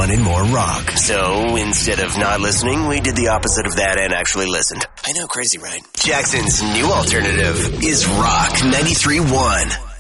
wanted more rock. So instead of not listening, we did the opposite of that and actually listened. I know, crazy, right? Jackson's new alternative is Rock 93.1.